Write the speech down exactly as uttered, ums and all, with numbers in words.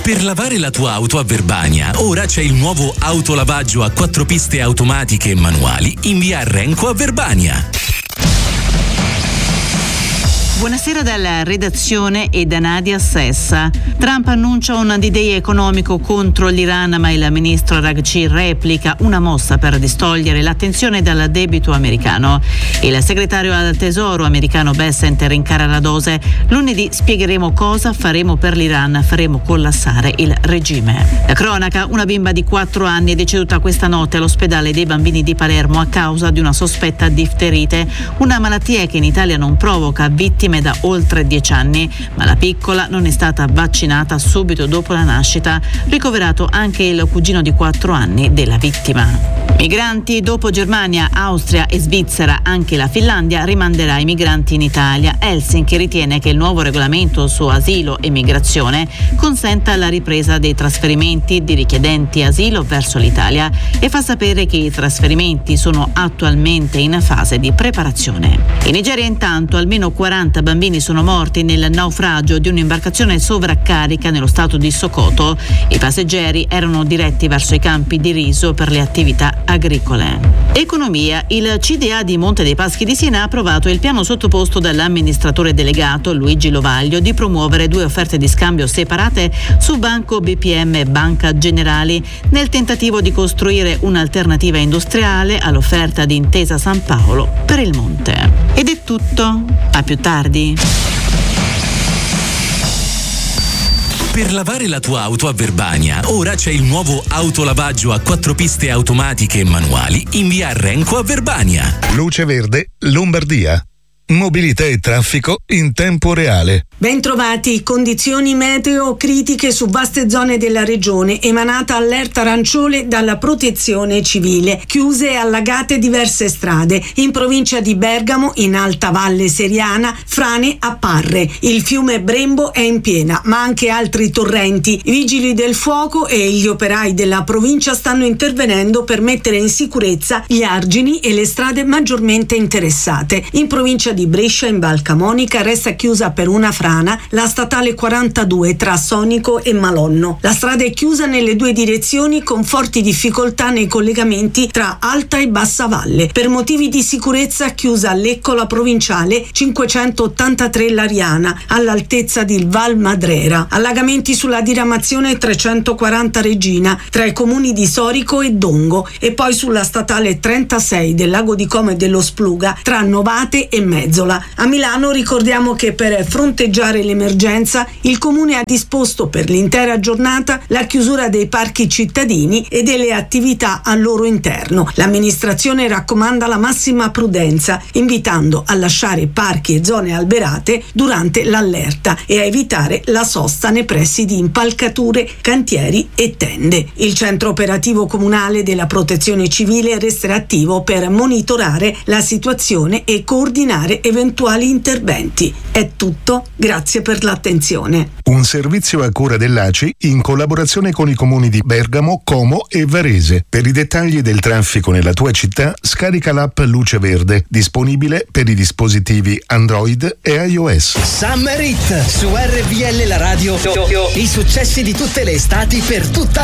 Per lavare la tua auto a Verbania, ora c'è il nuovo autolavaggio a quattro piste automatiche e manuali in via Renco a Verbania. Buonasera dalla redazione e da Nadia Sessa. Trump annuncia un D-Day economico contro l'Iran, ma il ministro Araghchi replica una mossa per distogliere l'attenzione dal debito americano. Il segretario al tesoro americano Bessent rincara la dose. Lunedì spiegheremo cosa faremo per l'Iran, faremo collassare il regime. La cronaca: una bimba di quattro anni è deceduta questa notte all'ospedale dei bambini di Palermo a causa di una sospetta difterite, una malattia che in Italia non provoca vittime da oltre dieci anni, ma la piccola non è stata vaccinata subito dopo la nascita. Ricoverato anche il cugino di quattro anni della vittima. Migranti: dopo Germania, Austria e Svizzera, anche la Finlandia rimanderà i migranti in Italia. Helsinki ritiene che il nuovo regolamento su asilo e migrazione consenta la ripresa dei trasferimenti di richiedenti asilo verso l'Italia e fa sapere che i trasferimenti sono attualmente in fase di preparazione. In Nigeria intanto almeno quaranta bambini sono morti nel naufragio di un'imbarcazione sovraccarica nello stato di Sokoto. I passeggeri erano diretti verso i campi di riso per le attività agricole. Economia: il C D A di Monte dei Paschi di Siena ha approvato il piano sottoposto dall'amministratore delegato Luigi Lovaglio di promuovere due offerte di scambio separate su Banco B P M e Banca Generali nel tentativo di costruire un'alternativa industriale all'offerta di Intesa San Paolo per il Monte. Ed è tutto, a più tardi. Per lavare la tua auto a Verbania, ora c'è il nuovo autolavaggio a quattro piste automatiche e manuali in via Renco a Verbania. Luce Verde, Lombardia. Mobilità e traffico in tempo reale. Bentrovati. Condizioni meteo critiche su vaste zone della regione, emanata allerta arancione dalla Protezione Civile. Chiuse e allagate diverse strade. In provincia di Bergamo, in Alta Valle Seriana, frane a Parre. Il fiume Brembo è in piena, ma anche altri torrenti. I vigili del fuoco e gli operai della provincia stanno intervenendo per mettere in sicurezza gli argini e le strade maggiormente interessate. In provincia di Brescia, in Val Camonica, resta chiusa per una frana la statale quarantadue tra Sonico e Malonno. La strada è chiusa nelle due direzioni con forti difficoltà nei collegamenti tra Alta e Bassa Valle. Per motivi di sicurezza chiusa Lecco la provinciale cinquecentottantatré Lariana all'altezza di Val Madrera. Allagamenti sulla diramazione trecentoquaranta Regina tra i comuni di Sorico e Dongo e poi sulla statale trentasei del Lago di Como e dello Spluga tra Novate e Mezzola. A Milano ricordiamo che per fronteggiare l'emergenza il comune ha disposto per l'intera giornata la chiusura dei parchi cittadini e delle attività al loro interno. L'amministrazione raccomanda la massima prudenza, invitando a lasciare parchi e zone alberate durante l'allerta e a evitare la sosta nei pressi di impalcature, cantieri e tende. Il centro operativo comunale della Protezione Civile resterà attivo per monitorare la situazione e coordinare eventuali interventi. È tutto. Grazie per l'attenzione. Un servizio a cura dell'A C I in collaborazione con i comuni di Bergamo, Como e Varese. Per i dettagli del traffico nella tua città, scarica l'app Luce Verde, disponibile per i dispositivi Android e iOS. Summer Hit su R V L la radio. I successi di tutte le estati per tutta